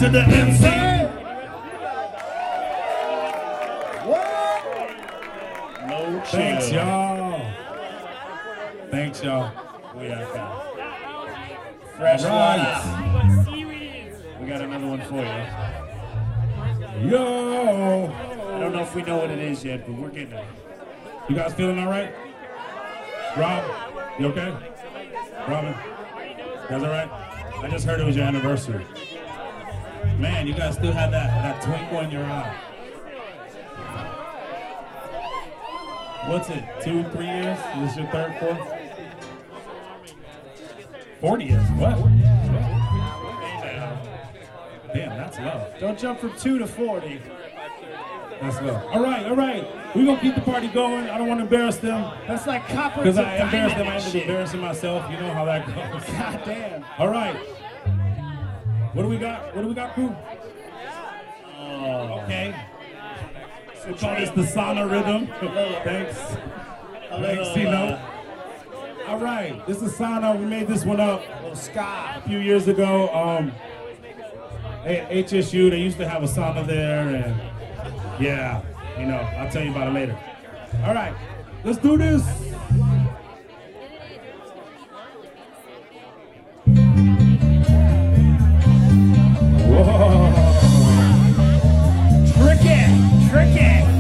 to the MC. No chill. Thanks, y'all. Thanks, y'all. We are fast. Fresh Right. water. We got another one for you. Yo. I don't know if we know what it is yet, but we're getting it. You guys feeling all right? Rob, you okay? Robin, you guys all right? I just heard it was your anniversary. Man, you guys still have that twinkle in your eye. What's it, 2, 3 years? Is this your third, fourth? 40 years, what? Damn, that's low. Don't jump from 2 to 40. That's low. All right. We're going to keep the party going. I don't want to embarrass them. That's like copper. Because I embarrass them, I end up embarrassing myself. You know how that goes. God damn. All right. What do we got? Crew? Okay. We call this the sauna rhythm. Thanks. Thanks, Tino. All right. This is sauna. We made this one up a few years ago. At HSU, they used to have a sauna there, and yeah, I'll tell you about it later. All right, let's do this. Whoa. Tricky.